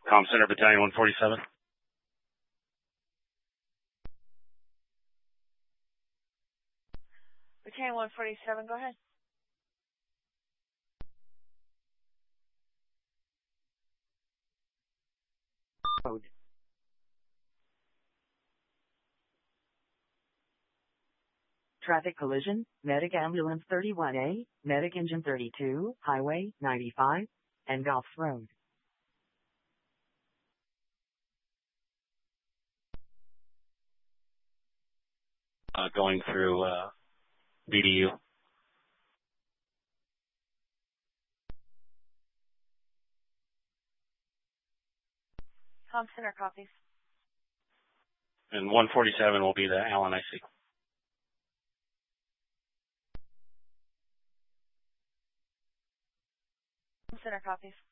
Comm Center Battalion 147. Battalion 147, go ahead. Code. Traffic collision, Medic Ambulance 31A, Medic Engine 32, Highway 95, and Golf Road. Going through BDU. Comm Center copies. And 147 will be the Allen IC. Comm Center copies.